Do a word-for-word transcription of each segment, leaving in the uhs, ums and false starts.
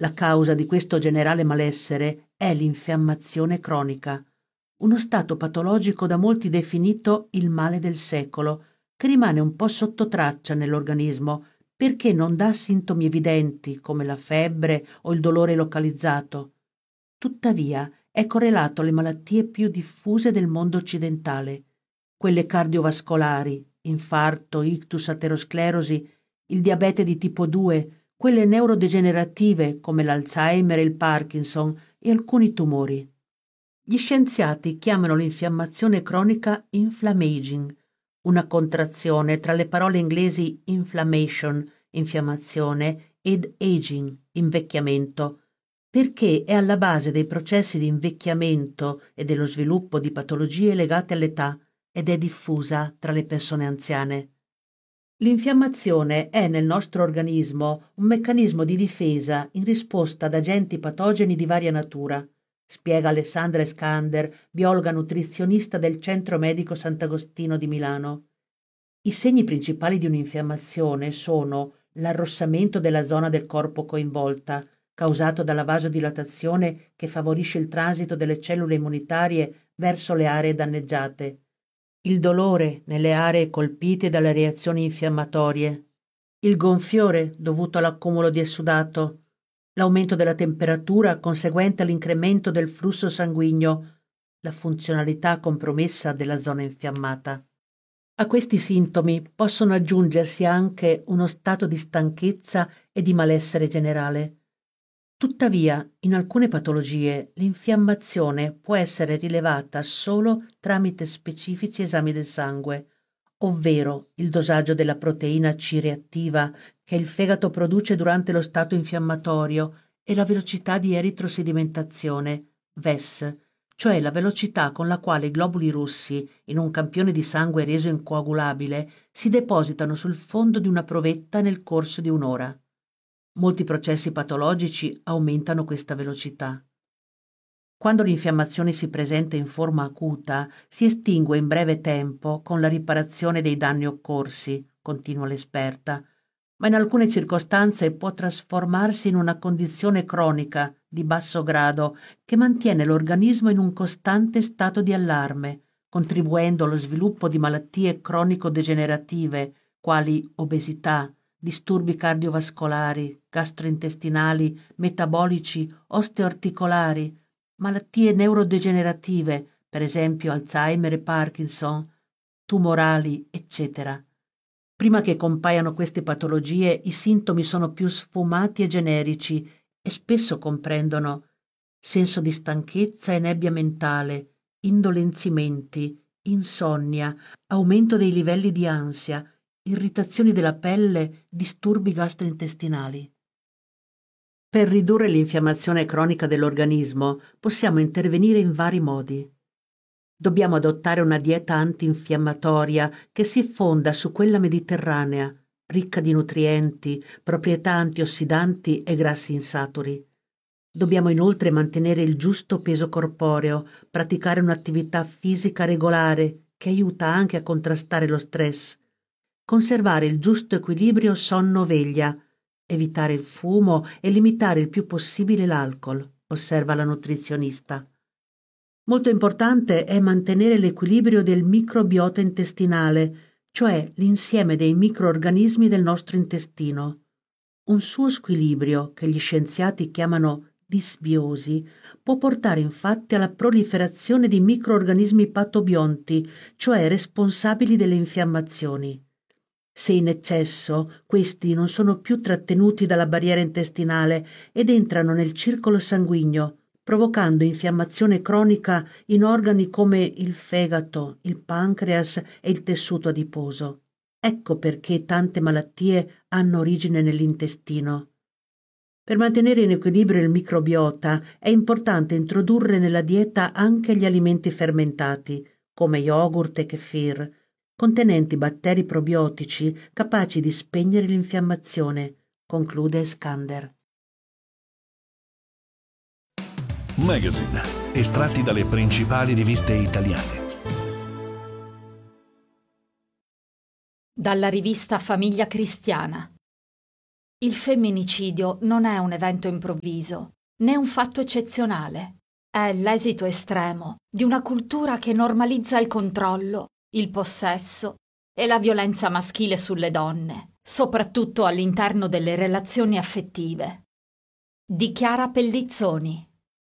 La causa di questo generale malessere è l'infiammazione cronica, uno stato patologico da molti definito il male del secolo, che rimane un po' sotto traccia nell'organismo perché non dà sintomi evidenti come la febbre o il dolore localizzato. Tuttavia è correlato alle malattie più diffuse del mondo occidentale, quelle cardiovascolari, infarto, ictus, aterosclerosi, il diabete di tipo due, quelle neurodegenerative come l'Alzheimer e il Parkinson e alcuni tumori. Gli scienziati chiamano l'infiammazione cronica inflammaging, una contrazione tra le parole inglesi inflammation, infiammazione, ed aging, invecchiamento, perché è alla base dei processi di invecchiamento e dello sviluppo di patologie legate all'età ed è diffusa tra le persone anziane. L'infiammazione è nel nostro organismo un meccanismo di difesa in risposta ad agenti patogeni di varia natura, spiega Alessandra Eskander, biologa nutrizionista del Centro Medico Sant'Agostino di Milano. I segni principali di un'infiammazione sono l'arrossamento della zona del corpo coinvolta, causato dalla vasodilatazione che favorisce il transito delle cellule immunitarie verso le aree danneggiate, il dolore nelle aree colpite dalle reazioni infiammatorie, il gonfiore dovuto all'accumulo di essudato, l'aumento della temperatura conseguente all'incremento del flusso sanguigno, la funzionalità compromessa della zona infiammata. A questi sintomi possono aggiungersi anche uno stato di stanchezza e di malessere generale. Tuttavia, in alcune patologie l'infiammazione può essere rilevata solo tramite specifici esami del sangue, ovvero il dosaggio della proteina C reattiva che il fegato produce durante lo stato infiammatorio e la velocità di eritrosedimentazione, V E S, cioè la velocità con la quale i globuli rossi, in un campione di sangue reso incoagulabile, si depositano sul fondo di una provetta nel corso di un'ora. Molti processi patologici aumentano questa velocità. Quando l'infiammazione si presenta in forma acuta, si estingue in breve tempo con la riparazione dei danni occorsi, continua l'esperta, ma in alcune circostanze può trasformarsi in una condizione cronica di basso grado che mantiene l'organismo in un costante stato di allarme, contribuendo allo sviluppo di malattie cronico-degenerative quali obesità, disturbi cardiovascolari, gastrointestinali, metabolici, osteoarticolari, malattie neurodegenerative, per esempio Alzheimer e Parkinson, tumorali, eccetera. Prima che compaiano queste patologie, i sintomi sono più sfumati e generici e spesso comprendono senso di stanchezza e nebbia mentale, indolenzimenti, insonnia, aumento dei livelli di ansia, irritazioni della pelle, disturbi gastrointestinali. Per ridurre l'infiammazione cronica dell'organismo possiamo intervenire in vari modi. Dobbiamo adottare una dieta antinfiammatoria che si fonda su quella mediterranea, ricca di nutrienti, proprietà antiossidanti e grassi insaturi. Dobbiamo inoltre mantenere il giusto peso corporeo, praticare un'attività fisica regolare che aiuta anche a contrastare lo stress, conservare il giusto equilibrio sonno-veglia, evitare il fumo e limitare il più possibile l'alcol, osserva la nutrizionista. Molto importante è mantenere l'equilibrio del microbiota intestinale, cioè l'insieme dei microorganismi del nostro intestino. Un suo squilibrio, che gli scienziati chiamano disbiosi, può portare infatti alla proliferazione di microorganismi patobionti, cioè responsabili delle infiammazioni. Se in eccesso, questi non sono più trattenuti dalla barriera intestinale ed entrano nel circolo sanguigno, provocando infiammazione cronica in organi come il fegato, il pancreas e il tessuto adiposo. Ecco perché tante malattie hanno origine nell'intestino. Per mantenere in equilibrio il microbiota è importante introdurre nella dieta anche gli alimenti fermentati, come yogurt e kefir, contenenti batteri probiotici capaci di spegnere l'infiammazione, conclude Eskander. Magazine, estratti dalle principali riviste italiane. Dalla rivista Famiglia Cristiana. Il femminicidio non è un evento improvviso, né un fatto eccezionale. È l'esito estremo di una cultura che normalizza il controllo, il possesso e la violenza maschile sulle donne, soprattutto all'interno delle relazioni affettive. Dichiara Pellizzoni.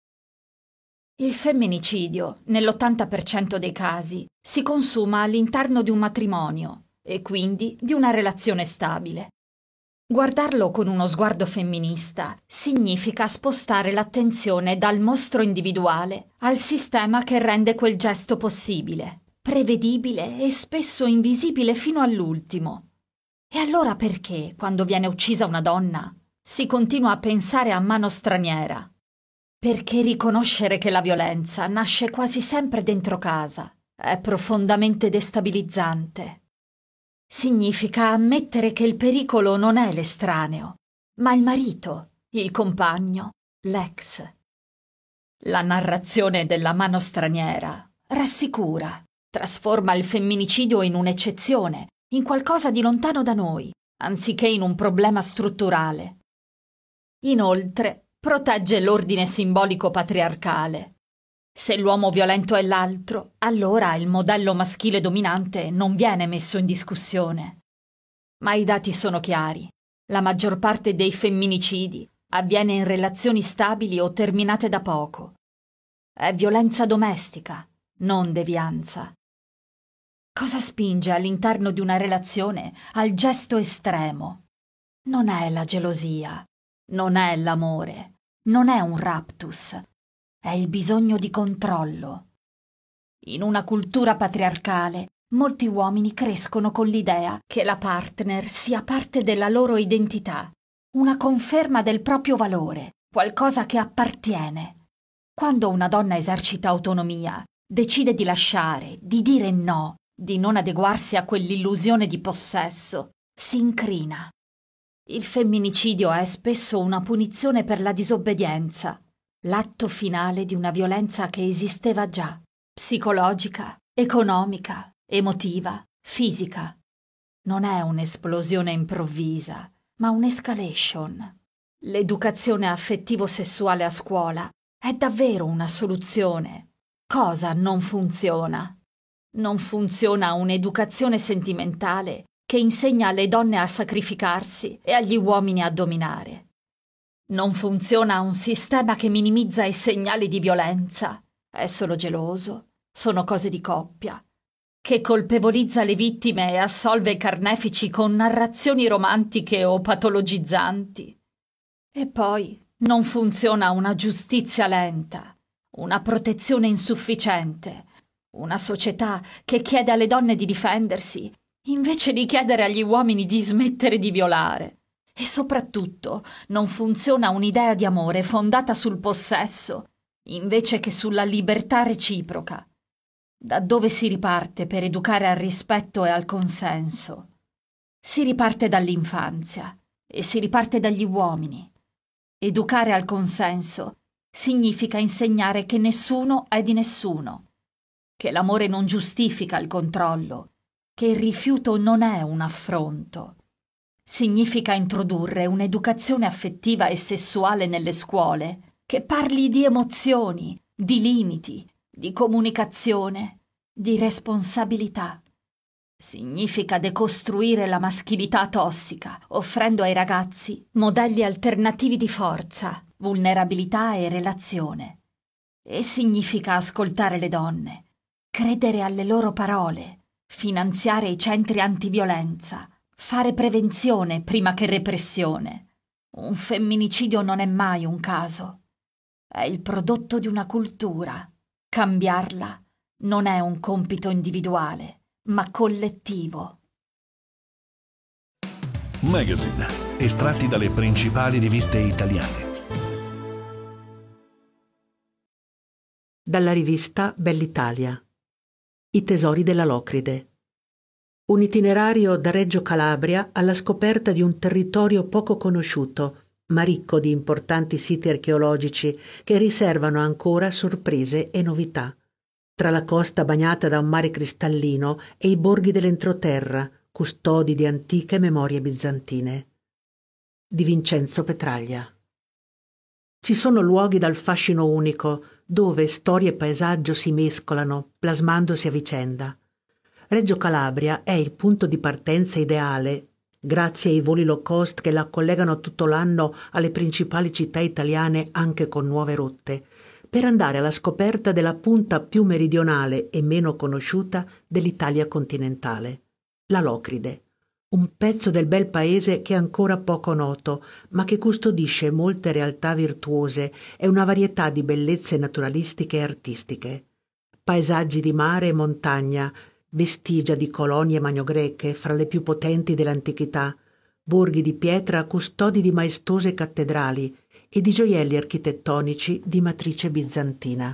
Il femminicidio, nell'ottanta per cento dei casi, si consuma all'interno di un matrimonio e quindi di una relazione stabile. Guardarlo con uno sguardo femminista significa spostare l'attenzione dal mostro individuale al sistema che rende quel gesto possibile, prevedibile e spesso invisibile fino all'ultimo. E allora perché, quando viene uccisa una donna, si continua a pensare a mano straniera? Perché riconoscere che la violenza nasce quasi sempre dentro casa è profondamente destabilizzante. Significa ammettere che il pericolo non è l'estraneo, ma il marito, il compagno, l'ex. La narrazione della mano straniera rassicura, trasforma il femminicidio in un'eccezione, in qualcosa di lontano da noi, anziché in un problema strutturale. Inoltre, protegge l'ordine simbolico patriarcale. Se l'uomo violento è l'altro, allora il modello maschile dominante non viene messo in discussione. Ma i dati sono chiari. La maggior parte dei femminicidi avviene in relazioni stabili o terminate da poco. È violenza domestica, non devianza. Cosa spinge all'interno di una relazione al gesto estremo? Non è la gelosia, non è l'amore, non è un raptus. È il bisogno di controllo. In una cultura patriarcale, molti uomini crescono con l'idea che la partner sia parte della loro identità, una conferma del proprio valore, qualcosa che appartiene. Quando una donna esercita autonomia, decide di lasciare, di dire no, di non adeguarsi a quell'illusione di possesso, si incrina. Il femminicidio è spesso una punizione per la disobbedienza, l'atto finale di una violenza che esisteva già, psicologica, economica, emotiva, fisica. Non è un'esplosione improvvisa, ma un'escalation. L'educazione affettivo-sessuale a scuola è davvero una soluzione. Cosa non funziona? Non funziona un'educazione sentimentale che insegna alle donne a sacrificarsi e agli uomini a dominare. Non funziona un sistema che minimizza i segnali di violenza, è solo geloso, sono cose di coppia, che colpevolizza le vittime e assolve i carnefici con narrazioni romantiche o patologizzanti. E poi non funziona una giustizia lenta, una protezione insufficiente, una società che chiede alle donne di difendersi invece di chiedere agli uomini di smettere di violare. E soprattutto non funziona un'idea di amore fondata sul possesso, invece che sulla libertà reciproca. Da dove si riparte per educare al rispetto e al consenso? Si riparte dall'infanzia e si riparte dagli uomini. Educare al consenso significa insegnare che nessuno è di nessuno, che l'amore non giustifica il controllo, che il rifiuto non è un affronto. Significa introdurre un'educazione affettiva e sessuale nelle scuole che parli di emozioni, di limiti, di comunicazione, di responsabilità. Significa decostruire la maschilità tossica, offrendo ai ragazzi modelli alternativi di forza, vulnerabilità e relazione. E significa ascoltare le donne, credere alle loro parole, finanziare i centri antiviolenza, fare prevenzione prima che repressione. Un femminicidio non è mai un caso. È il prodotto di una cultura. Cambiarla non è un compito individuale, ma collettivo. Magazine, estratti dalle principali riviste italiane. Dalla rivista Bell'Italia. I tesori della Locride. Un itinerario da Reggio Calabria alla scoperta di un territorio poco conosciuto, ma ricco di importanti siti archeologici che riservano ancora sorprese e novità. Tra la costa bagnata da un mare cristallino e i borghi dell'entroterra, custodi di antiche memorie bizantine. di Vincenzo Petraglia. Ci sono luoghi dal fascino unico, dove storia e paesaggio si mescolano, plasmandosi a vicenda. Reggio Calabria è il punto di partenza ideale, grazie ai voli low cost che la collegano tutto l'anno alle principali città italiane anche con nuove rotte, per andare alla scoperta della punta più meridionale e meno conosciuta dell'Italia continentale, la Locride. Un pezzo del bel paese che è ancora poco noto, ma che custodisce molte realtà virtuose e una varietà di bellezze naturalistiche e artistiche. Paesaggi di mare e montagna, vestigia di colonie magnogreche fra le più potenti dell'antichità, borghi di pietra custodi di maestose cattedrali e di gioielli architettonici di matrice bizantina.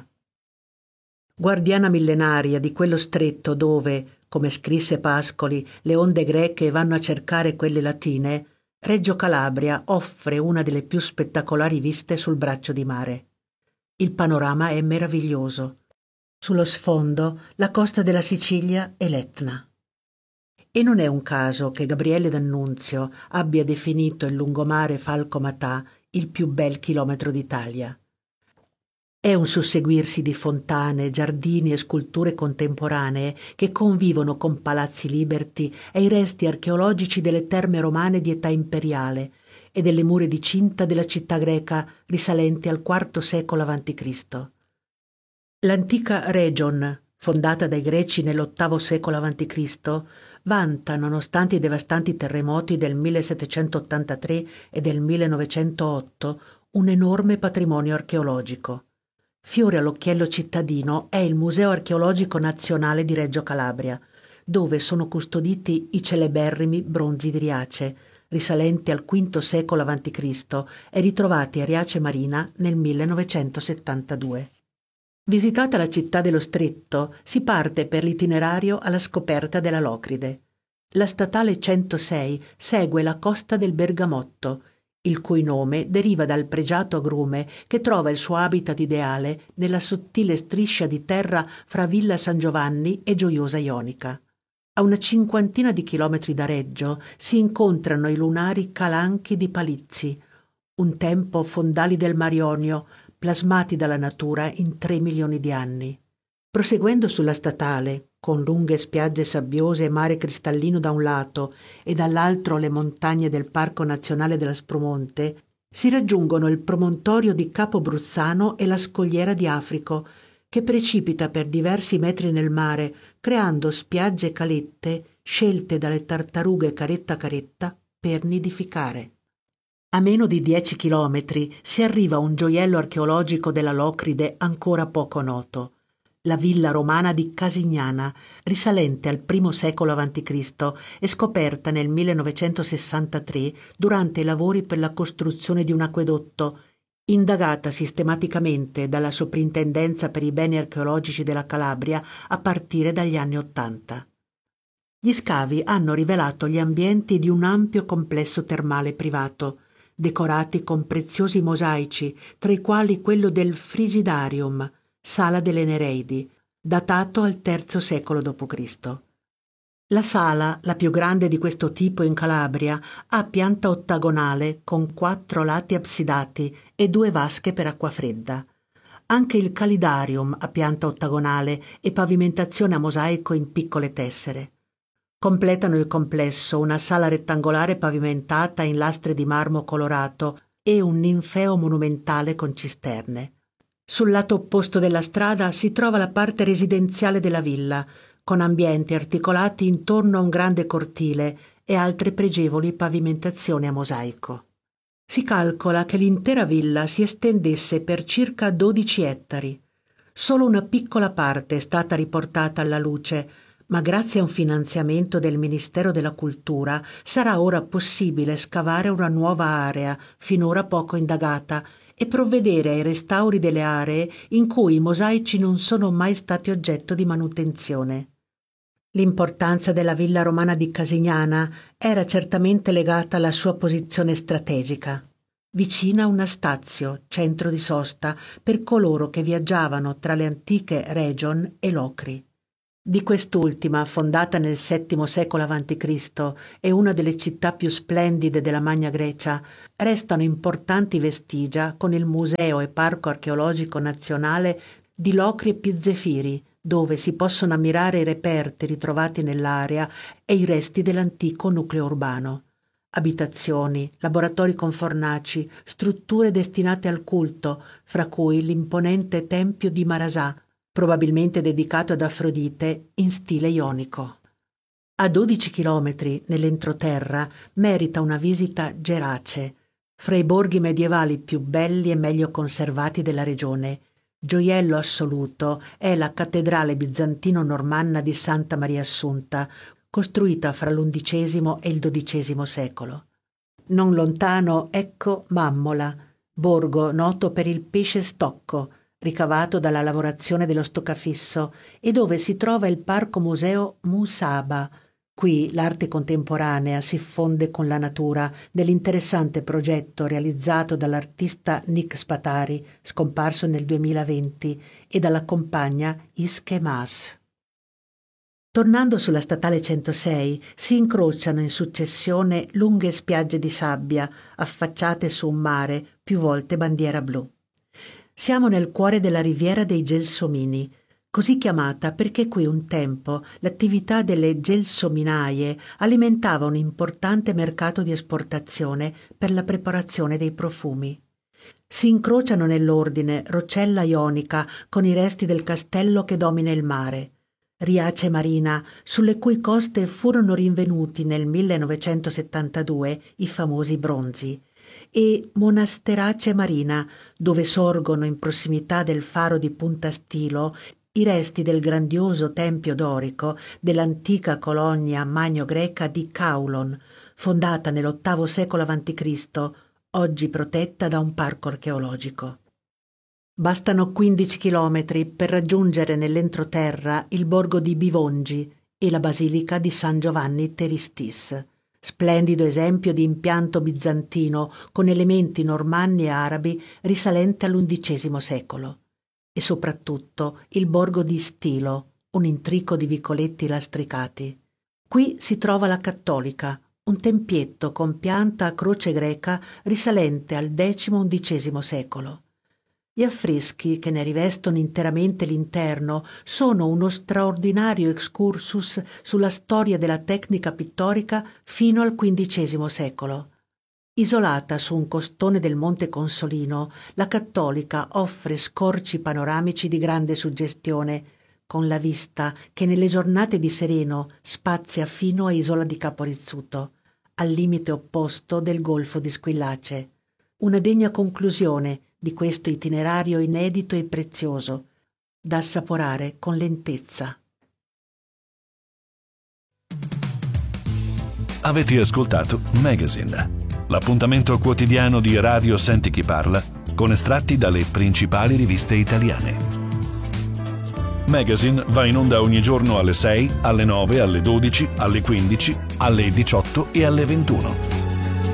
Guardiana millenaria di quello stretto dove, come scrisse Pascoli, le onde greche vanno a cercare quelle latine, Reggio Calabria offre una delle più spettacolari viste sul braccio di mare. Il panorama è meraviglioso. Sullo sfondo la costa della Sicilia e l'Etna. E non è un caso che Gabriele D'Annunzio abbia definito il lungomare Falco Matà il più bel chilometro d'Italia. È un susseguirsi di fontane, giardini e sculture contemporanee che convivono con palazzi liberti e i resti archeologici delle terme romane di età imperiale e delle mura di cinta della città greca risalenti al quarto secolo avanti Cristo. L'antica Region, fondata dai greci nell'ottavo secolo avanti Cristo, vanta, nonostante i devastanti terremoti del millesettecentottantatré e del millenovecentootto, un enorme patrimonio archeologico. Fiore all'occhiello cittadino è il Museo Archeologico Nazionale di Reggio Calabria, dove sono custoditi i celeberrimi bronzi di Riace, risalenti al quinto secolo avanti Cristo e ritrovati a Riace Marina nel millenovecentosettantadue. Visitata la città dello Stretto, si parte per l'itinerario alla scoperta della Locride. La statale centosei segue la costa del Bergamotto, il cui nome deriva dal pregiato agrume che trova il suo habitat ideale nella sottile striscia di terra fra Villa San Giovanni e Gioiosa Ionica. A una cinquantina di chilometri da Reggio si incontrano i lunari calanchi di Palizzi, un tempo fondali del Mar Ionio, plasmati dalla natura in tre milioni di anni. Proseguendo sulla statale, con lunghe spiagge sabbiose e mare cristallino da un lato e dall'altro le montagne del Parco Nazionale dell'Aspromonte, si raggiungono il promontorio di Capo Bruzzano e la scogliera di Africo, che precipita per diversi metri nel mare, creando spiagge e calette scelte dalle tartarughe caretta caretta per nidificare. A meno di dieci chilometri si arriva a un gioiello archeologico della Locride ancora poco noto, la villa romana di Casignana, risalente al primo secolo avanti Cristo e scoperta nel millenovecentosessantatré durante i lavori per la costruzione di un acquedotto, indagata sistematicamente dalla Soprintendenza per i beni archeologici della Calabria a partire dagli anni Ottanta. Gli scavi hanno rivelato gli ambienti di un ampio complesso termale privato, decorati con preziosi mosaici, tra i quali quello del Frisidarium, sala delle Nereidi, datato al terzo secolo dopo Cristo. La sala, la più grande di questo tipo in Calabria, ha pianta ottagonale con quattro lati absidati e due vasche per acqua fredda. Anche il Calidarium ha pianta ottagonale e pavimentazione a mosaico in piccole tessere. Completano il complesso una sala rettangolare pavimentata in lastre di marmo colorato e un ninfeo monumentale con cisterne. Sul lato opposto della strada si trova la parte residenziale della villa, con ambienti articolati intorno a un grande cortile e altre pregevoli pavimentazioni a mosaico. Si calcola che l'intera villa si estendesse per circa dodici ettari. Solo una piccola parte è stata riportata alla luce, ma grazie a un finanziamento del Ministero della Cultura sarà ora possibile scavare una nuova area, finora poco indagata, e provvedere ai restauri delle aree in cui i mosaici non sono mai stati oggetto di manutenzione. L'importanza della villa romana di Casignana era certamente legata alla sua posizione strategica, vicina a una stazio, centro di sosta per coloro che viaggiavano tra le antiche Region e Locri. Di quest'ultima, fondata nel settimo secolo avanti Cristo e una delle città più splendide della Magna Grecia, restano importanti vestigia con il Museo e Parco Archeologico Nazionale di Locri e Pizzefiri, dove si possono ammirare i reperti ritrovati nell'area e i resti dell'antico nucleo urbano. Abitazioni, laboratori con fornaci, strutture destinate al culto, fra cui l'imponente tempio di Marasà, probabilmente dedicato ad Afrodite in stile ionico. A dodici chilometri nell'entroterra merita una visita Gerace, fra i borghi medievali più belli e meglio conservati della regione. Gioiello assoluto è la cattedrale bizantino-normanna di Santa Maria Assunta, costruita fra l'undicesimo e il dodicesimo secolo. Non lontano ecco Mammola, borgo noto per il pesce stocco, ricavato dalla lavorazione dello stoccafisso, e dove si trova il parco museo Musaba. Qui l'arte contemporanea si fonde con la natura nell'interessante progetto realizzato dall'artista Nick Spatari, scomparso nel duemilaventi, e dalla compagna Iske Maas. Tornando sulla statale centosei, si incrociano in successione lunghe spiagge di sabbia, affacciate su un mare, più volte bandiera blu. Siamo nel cuore della riviera dei Gelsomini, così chiamata perché qui un tempo l'attività delle gelsominaie alimentava un importante mercato di esportazione per la preparazione dei profumi. Si incrociano nell'ordine Rocella Ionica con i resti del castello che domina il mare, Riace Marina, sulle cui coste furono rinvenuti nel millenovecentosettantadue i famosi bronzi, e Monasterace Marina, dove sorgono in prossimità del faro di Punta Stilo i resti del grandioso tempio dorico dell'antica colonia magno-greca di Kaulon, fondata nell'ottavo secolo avanti Cristo, oggi protetta da un parco archeologico. Bastano quindici chilometri per raggiungere nell'entroterra il borgo di Bivongi e la basilica di San Giovanni Teristis, splendido esempio di impianto bizantino con elementi normanni e arabi risalente all'undicesimo secolo, e soprattutto il borgo di Stilo, un intrico di vicoletti lastricati. Qui si trova la Cattolica, un tempietto con pianta a croce greca risalente al decimo-undicesimo secolo. Gli affreschi che ne rivestono interamente l'interno sono uno straordinario excursus sulla storia della tecnica pittorica fino al quindicesimo secolo. Isolata su un costone del Monte Consolino, la Cattolica offre scorci panoramici di grande suggestione, con la vista che nelle giornate di sereno spazia fino a Isola di Capo Rizzuto, al limite opposto del Golfo di Squillace. Una degna conclusione di questo itinerario inedito e prezioso, da assaporare con lentezza. Avete ascoltato Magazine, l'appuntamento quotidiano di Radio Senti Chi Parla con estratti dalle principali riviste italiane. Magazine va in onda ogni giorno alle sei, alle nove, alle dodici, alle quindici, alle diciotto e alle ventuno.